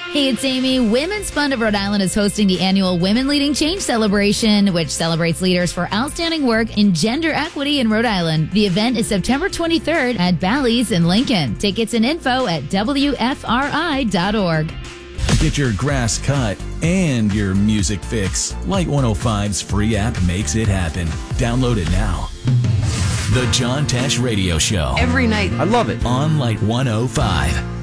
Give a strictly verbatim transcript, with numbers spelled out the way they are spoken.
Hey, it's Amy. Women's Fund of Rhode Island is hosting the annual Women Leading Change celebration, which celebrates leaders for outstanding work in gender equity in Rhode Island. The event is September twenty-third at Bally's in Lincoln. Tickets and info at W F R I dot org. Get your grass cut and your music fix. Light one oh five's free app makes it happen. Download it now. The John Tesh Radio Show. Every night. I love it. On Light one oh five.